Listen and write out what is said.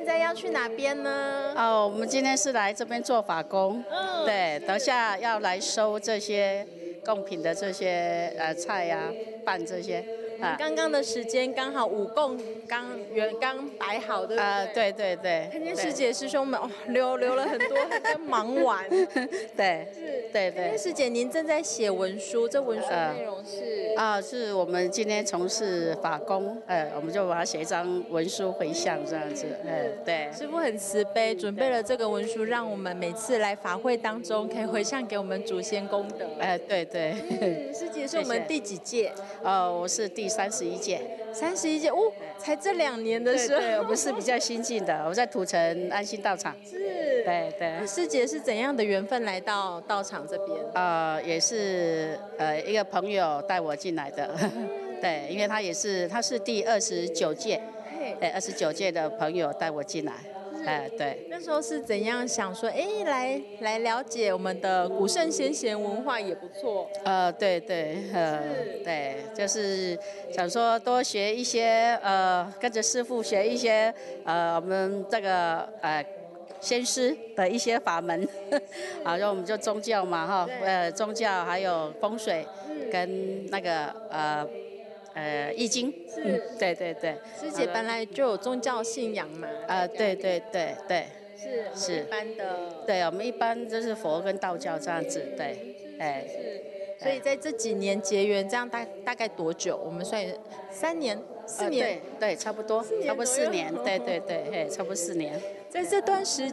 现在要去哪边呢？ 哦，我们今天是来这边做法工，对，等下要来收这些贡品的这些菜呀、饭这些刚刚的时间刚好5供刚摆好，对不对？ 对对对。 看见师姐师兄们留了很多，很像忙完。 对，对看见对。 师姐您正在写文书，这文书内容是？ 是我们今天从事法工，我们就把它写一张文书回向这样子，对。 师父很慈悲，准备了这个文书，让我们每次来法会当中可以回向给我们祖先功德。 对对。 师姐是我们第几届？ 我是第31届。 31届哦，才这2年的时候。 对，我们是比较新进的，我在土城安心道场。 是。 对对。 那师姐是怎样的缘分来到道场这边？ 也是一个朋友带我进来的，对，因为他是第29届，29届的朋友带我进来，对。 那时候是怎样想说，来了解我们的古圣先贤文化也不错。 对对，对，就是想说多学一些，跟着师父学一些，我们这个先师的一些法门，然后我们就宗教嘛哈，宗教还有风水，跟那个易经，对对对。 师姐本来就有宗教信仰嘛？ 对对对对。 是一般的。 对，我们一般就是佛跟道教这样子，对， 所以在这几年结缘，这样大概多久？我们算3年、4年？ 对，差不多4年，对对对，差不多4年。 在这段时